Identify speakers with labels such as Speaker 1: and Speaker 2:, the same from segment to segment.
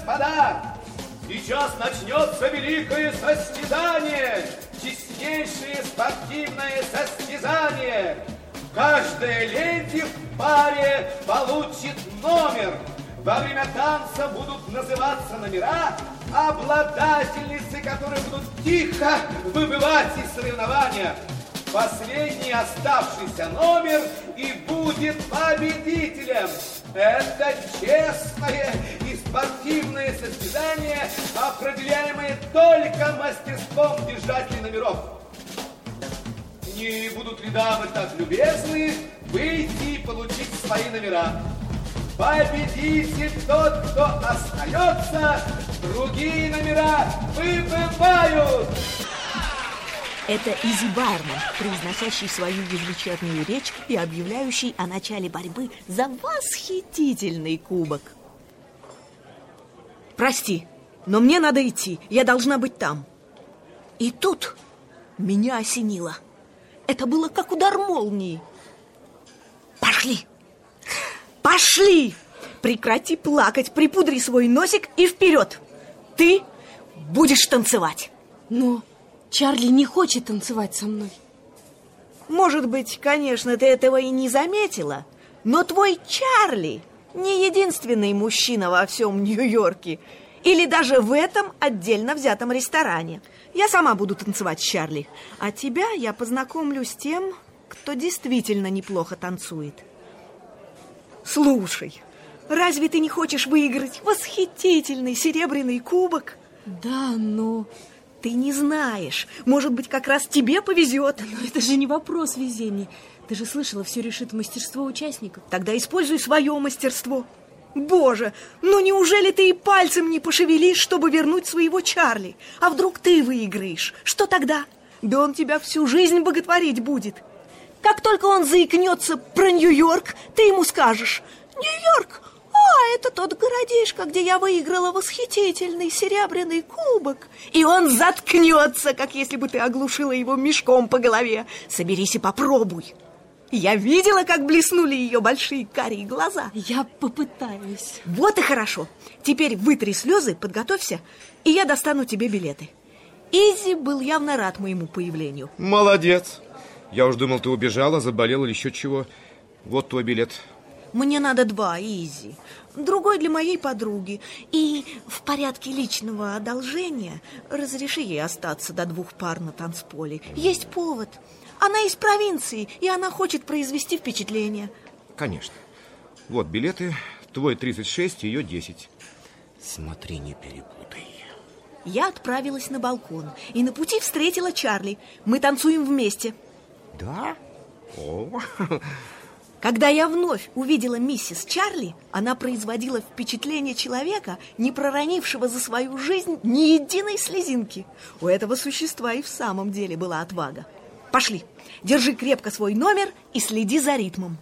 Speaker 1: господа, сейчас начнется великое состязание, честнейшее спортивное состязание. Каждая леди в паре получит номер. Во время танца будут называться номера, обладательницы которых будут тихо выбывать из соревнования. Последний оставшийся номер и будет победителем. Это честное и спортивное состязание, определяемое только мастерством держателей номеров. Не будут ли дамы так любезны выйти и получить свои номера? Победитель тот, кто остается, другие номера выбывают.
Speaker 2: Это Изи Байерман, произносящий свою ежевечернюю речь и объявляющий о начале борьбы за восхитительный кубок. Прости, но мне надо идти, я должна быть там. И тут меня осенило. Это было как удар молнии. Пошли! Пошли! Прекрати плакать, припудри свой носик и вперед! Ты будешь танцевать.
Speaker 3: Но Чарли не хочет танцевать со мной.
Speaker 2: Может быть, конечно, ты этого и не заметила, но твой Чарли не единственный мужчина во всем Нью-Йорке или даже в этом отдельно взятом ресторане. Я сама буду танцевать с Чарли, а тебя я познакомлю с тем, кто действительно неплохо танцует. Слушай, разве ты не хочешь выиграть восхитительный серебряный кубок?
Speaker 3: Да, но...
Speaker 2: Ты не знаешь, может быть, как раз тебе повезет.
Speaker 3: Но это же не вопрос везения. Ты же слышала, все решит мастерство участников.
Speaker 2: Тогда используй свое мастерство. Боже, ну неужели ты и пальцем не пошевелишь, чтобы вернуть своего Чарли? А вдруг ты выиграешь? Что тогда? Да он тебя всю жизнь боготворить будет. Как только он заикнется про Нью-Йорк, ты ему скажешь: Нью-Йорк, это тот городишко, где я выиграла восхитительный серебряный кубок. И он заткнется, как если бы ты оглушила его мешком по голове. Соберись и попробуй. Я видела, как блеснули ее большие карие глаза.
Speaker 3: Я попытаюсь.
Speaker 2: Вот и хорошо. Теперь вытри слезы, подготовься, и я достану тебе билеты. Изи был явно рад моему появлению.
Speaker 4: Молодец. Я уж думал, ты убежала, заболела или еще чего. Вот твой билет.
Speaker 2: Мне надо 2, Изи. Другой для моей подруги. И в порядке личного одолжения разреши ей остаться до 2 пар на танцполе. Есть повод. Она из провинции, и она хочет произвести впечатление.
Speaker 4: Конечно. Вот билеты. Твой 36, ее 10.
Speaker 5: Смотри, не перепутай.
Speaker 2: Я отправилась на балкон и на пути встретила Чарли. Мы танцуем вместе.
Speaker 4: Да? О.
Speaker 2: Когда я вновь увидела миссис Чарли, она производила впечатление человека, не проронившего за свою жизнь ни единой слезинки. У этого существа и в самом деле была отвага. Пошли, держи крепко свой номер и следи за ритмом.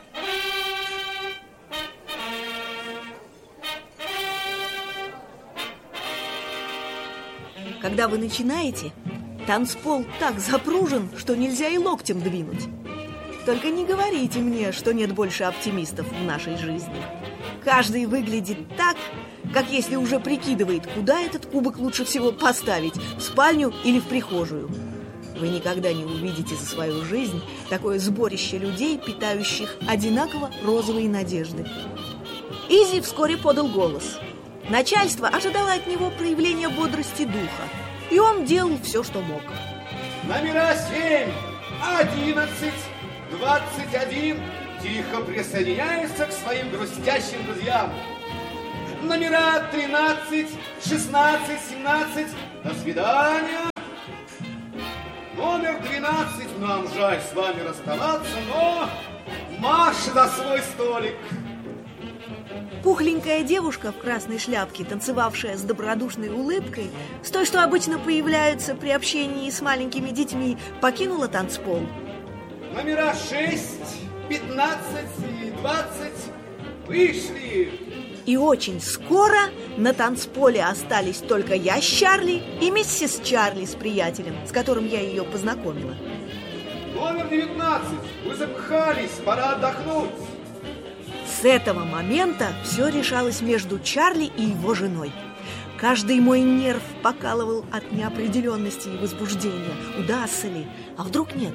Speaker 2: Когда вы начинаете, танцпол так запружен, что нельзя и локтем двинуть. Только не говорите мне, что нет больше оптимистов в нашей жизни. Каждый выглядит так, как если уже прикидывает, куда этот кубок лучше всего поставить, в спальню или в прихожую. Вы никогда не увидите за свою жизнь такое сборище людей, питающих одинаково розовые надежды. Изи вскоре подал голос. Начальство ожидало от него проявления бодрости духа, и он делал все, что мог.
Speaker 1: Номера 7, 11, 21 тихо присоединяются к своим грустящим друзьям. Номера 13, 16, 17, до свидания. Номер 12, нам жаль с вами расставаться, но марш за свой столик.
Speaker 2: Пухленькая девушка в красной шляпке, танцевавшая с добродушной улыбкой, с той, что обычно появляются при общении с маленькими детьми, покинула танцпол.
Speaker 1: Номера 6, 15 и 20 вышли.
Speaker 2: И очень скоро на танцполе остались только я с Чарли и миссис Чарли с приятелем, с которым я ее познакомила.
Speaker 1: Номер 19, вы запыхались, пора отдохнуть.
Speaker 2: С этого момента все решалось между Чарли и его женой. Каждый мой нерв покалывал от неопределенности и возбуждения. Удастся ли? А вдруг нет?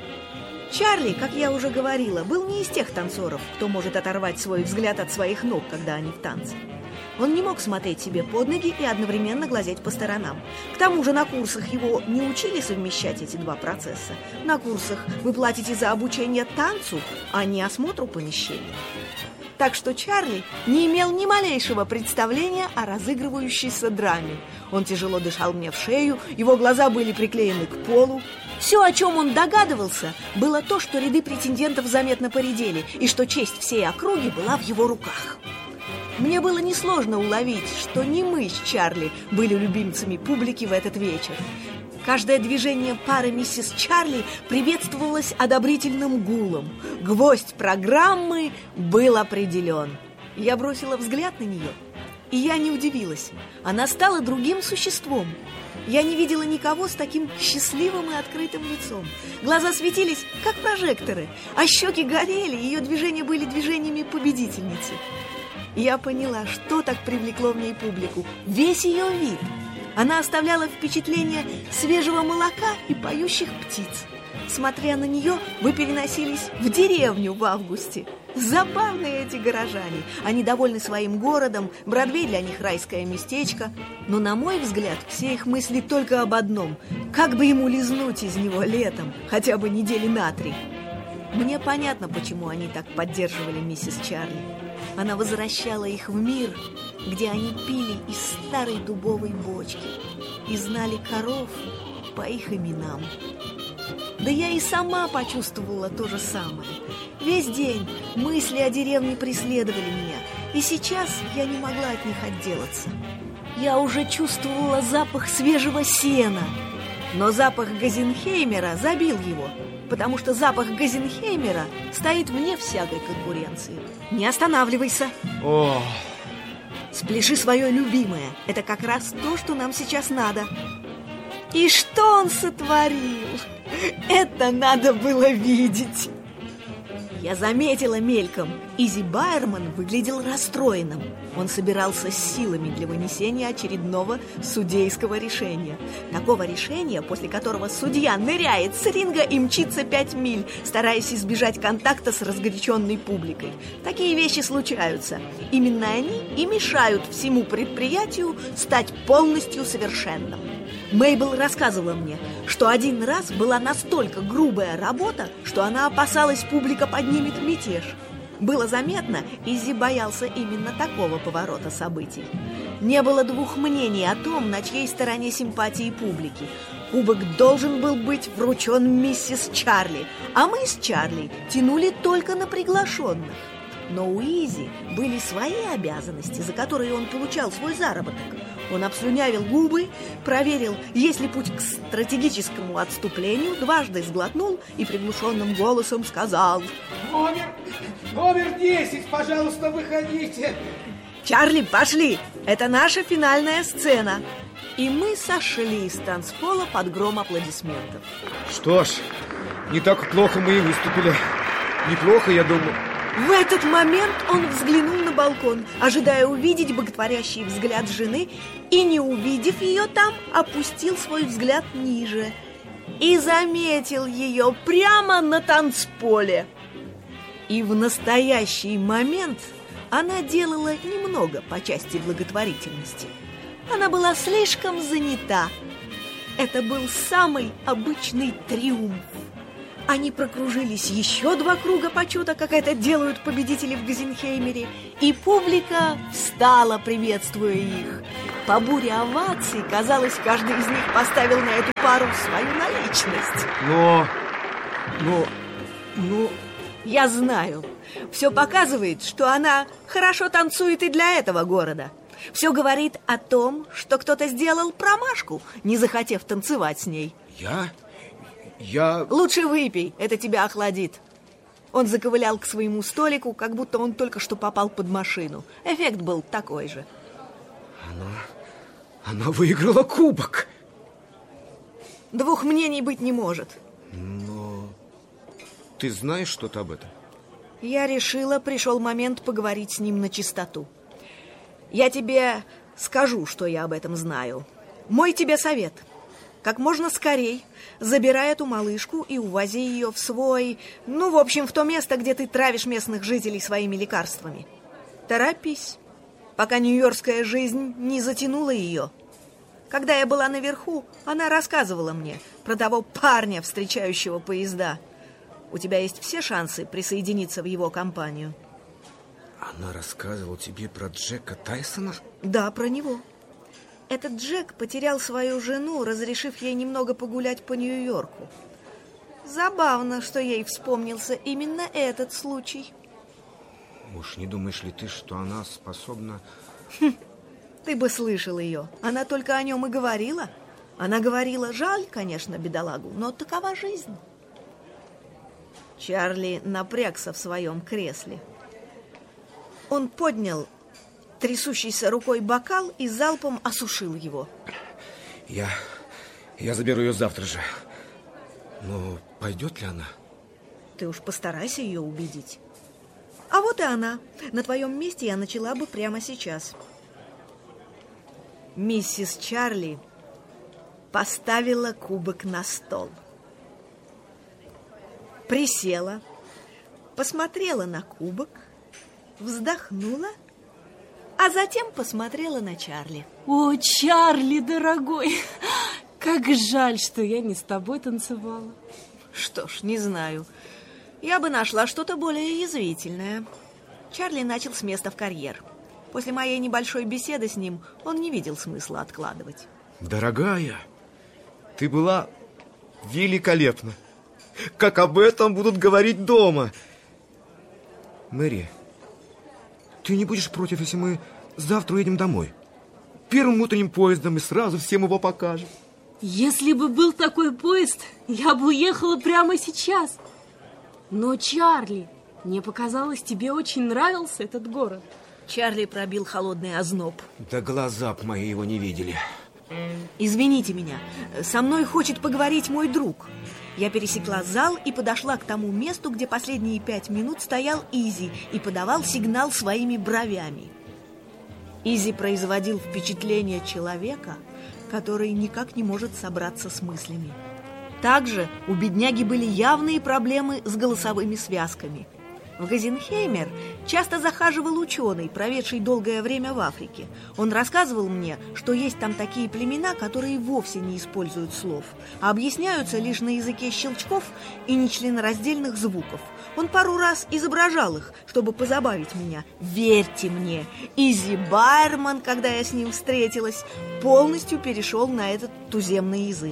Speaker 2: Чарли, как я уже говорила, был не из тех танцоров, кто может оторвать свой взгляд от своих ног, когда они в танце. Он не мог смотреть себе под ноги и одновременно глазеть по сторонам. К тому же на курсах его не учили совмещать эти два процесса. На курсах вы платите за обучение танцу, а не осмотру помещения. Так что Чарли не имел ни малейшего представления о разыгрывающейся драме. Он тяжело дышал мне в шею, его глаза были приклеены к полу. Все, о чем он догадывался, было то, что ряды претендентов заметно поредели, и что честь всей округи была в его руках. Мне было несложно уловить, что не мы с Чарли были любимцами публики в этот вечер. Каждое движение пары миссис Чарли приветствовалось одобрительным гулом. Гвоздь программы был определен. Я бросила взгляд на нее, и я не удивилась. Она стала другим существом. Я не видела никого с таким счастливым и открытым лицом. Глаза светились, как прожекторы, а щеки горели, ее движения были движениями победительницы. Я поняла, что так привлекло в ней публику. Весь ее вид. Она оставляла впечатление свежего молока и поющих птиц. Смотря на нее, вы переносились в деревню в августе. Забавные эти горожане. Они довольны своим городом, Бродвей для них райское местечко. Но, на мой взгляд, все их мысли только об одном: как бы ему лизнуть из него летом, хотя бы недели на 3. Мне понятно, почему они так поддерживали миссис Чарли. Она возвращала их в мир, где они пили из старой дубовой бочки и знали коров по их именам. Да я и сама почувствовала то же самое. Весь день мысли о деревне преследовали меня, и сейчас я не могла от них отделаться. Я уже чувствовала запах свежего сена, но запах Газенхеймера забил его, потому что запах Газенхеймера стоит вне всякой конкуренции. Не останавливайся.
Speaker 4: О!
Speaker 2: Спляши свое любимое. Это как раз то, что нам сейчас надо. И что он сотворил? Это надо было видеть. Я заметила мельком. Изи Байерман выглядел расстроенным. Он собирался с силами для вынесения очередного судейского решения. Такого решения, после которого судья ныряет с ринга и мчится 5 миль, стараясь избежать контакта с разгоряченной публикой. Такие вещи случаются. Именно они и мешают всему предприятию стать полностью совершенным. Мейбл рассказывала мне, что один раз была настолько грубая работа, что она опасалась, публика поднимет мятеж. Было заметно, Изи боялся именно такого поворота событий. Не было двух мнений о том, на чьей стороне симпатии публики. Кубок должен был быть вручен миссис Чарли, а мы с Чарли тянули только на приглашенных. Но у Изи были свои обязанности, за которые он получал свой заработок. Он обслюнявил губы, проверил, есть ли путь к стратегическому отступлению, дважды сглотнул и приглушенным голосом сказал:
Speaker 1: Номер 10, пожалуйста, выходите.
Speaker 2: Чарли, пошли! Это наша финальная сцена. И мы сошли с танцпола под гром аплодисментов.
Speaker 4: Что ж, не так плохо мы и выступили. Неплохо, я думаю.
Speaker 2: В этот момент он взглянул на балкон, ожидая увидеть боготворящий взгляд жены, и, не увидев ее там, опустил свой взгляд ниже и заметил ее прямо на танцполе. И в настоящий момент она делала немного по части благотворительности. Она была слишком занята. Это был самый обычный триумф. Они прокружились еще 2 круга почета, как это делают победители в Газенхеймере, и публика встала, приветствуя их. По буре оваций, казалось, каждый из них поставил на эту пару свою наличность.
Speaker 4: Но...
Speaker 2: Я знаю. Все показывает, что она хорошо танцует и для этого города. Все говорит о том, что кто-то сделал промашку, не захотев танцевать с ней.
Speaker 4: Я...
Speaker 2: Лучше выпей, это тебя охладит. Он заковылял к своему столику, как будто он только что попал под машину. Эффект был такой же.
Speaker 4: Она выиграла кубок.
Speaker 2: 2 мнений быть не может.
Speaker 4: Но... Ты знаешь что-то об этом?
Speaker 2: Я решила, пришел момент поговорить с ним на чистоту. Я тебе скажу, что я об этом знаю. Мой тебе совет. Как можно скорей забирай эту малышку и увози ее в свой... в общем, в то место, где ты травишь местных жителей своими лекарствами. Торопись, пока нью-йоркская жизнь не затянула ее. Когда я была наверху, она рассказывала мне про того парня, встречающего поезда. У тебя есть все шансы присоединиться в его компанию.
Speaker 5: Она рассказывала тебе про Джека Тайсона?
Speaker 2: Да, про него. Этот Джек потерял свою жену, разрешив ей немного погулять по Нью-Йорку. Забавно, что ей вспомнился именно этот случай.
Speaker 5: Уж не думаешь ли ты, что она способна...
Speaker 2: Ты бы слышал ее. Она только о нем и говорила. Она говорила, жаль, конечно, бедолагу, но такова жизнь. Чарли напрягся в своем кресле. Он поднял трясущейся рукой бокал и залпом осушил его.
Speaker 5: Я заберу ее завтра же. Но пойдет ли она?
Speaker 2: Ты уж постарайся ее убедить. А вот и она. На твоем месте я начала бы прямо сейчас. Миссис Чарли поставила кубок на стол. Присела, посмотрела на кубок, вздохнула, а затем посмотрела на Чарли.
Speaker 3: О, Чарли, дорогой, как жаль, что я не с тобой танцевала.
Speaker 2: Что ж, не знаю. Я бы нашла что-то более язвительное. Чарли начал с места в карьер. После моей небольшой беседы с ним он не видел смысла откладывать.
Speaker 4: Дорогая, ты была великолепна. Как об этом будут говорить дома. Мэри, ты не будешь против, если мы завтра уедем домой? Первым утренним поездом и сразу всем его покажем.
Speaker 3: Если бы был такой поезд, я бы уехала прямо сейчас. Но, Чарли, мне показалось, тебе очень нравился этот город.
Speaker 2: Чарли пробил холодный озноб.
Speaker 5: Да глаза б мои его не видели.
Speaker 2: Извините меня, со мной хочет поговорить мой друг. Я пересекла зал и подошла к тому месту, где последние 5 минут стоял Изи и подавал сигнал своими бровями. Изи производил впечатление человека, который никак не может собраться с мыслями. Также у бедняги были явные проблемы с голосовыми связками. В Газенхеймер часто захаживал ученый, проведший долгое время в Африке. Он рассказывал мне, что есть там такие племена, которые вовсе не используют слов, а объясняются лишь на языке щелчков и нечленораздельных звуков. Он пару раз изображал их, чтобы позабавить меня. Верьте мне, Изи Байерман, когда я с ним встретилась, полностью перешел на этот туземный язык.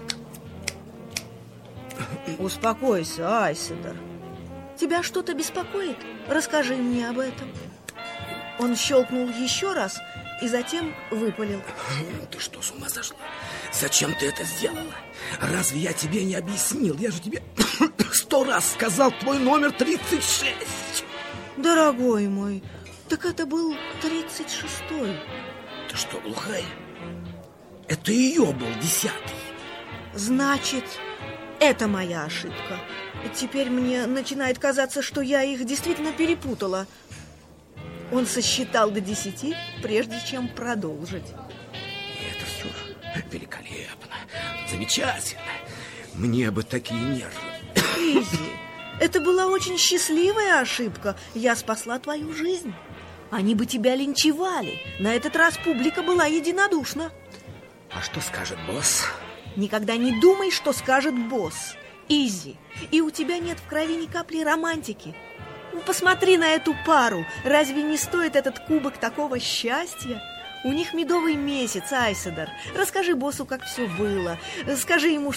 Speaker 2: Успокойся, Айседор. Тебя что-то беспокоит? Расскажи мне об этом. Он щелкнул еще раз и затем выпалил.
Speaker 5: Ты что, с ума сошла? Зачем ты это сделала? Разве я тебе не объяснил? Я же тебе 100 раз сказал твой номер 36.
Speaker 2: Дорогой мой, так это был 36-й.
Speaker 5: Ты что, глухая? Это ее был 10-й.
Speaker 2: Значит, это моя ошибка. Теперь мне начинает казаться, что я их действительно перепутала. Он сосчитал до 10, прежде чем продолжить.
Speaker 5: Это все великолепно, замечательно. Мне бы такие нервы.
Speaker 2: Изи, это была очень счастливая ошибка. Я спасла твою жизнь. Они бы тебя линчевали. На этот раз публика была единодушна.
Speaker 5: А что скажет босс?
Speaker 2: Никогда не думай, что скажет босс. Изи, и у тебя нет в крови ни капли романтики. Посмотри на эту пару. Разве не стоит этот кубок такого счастья? У них медовый месяц, Айседор. Расскажи боссу, как все было. Скажи ему,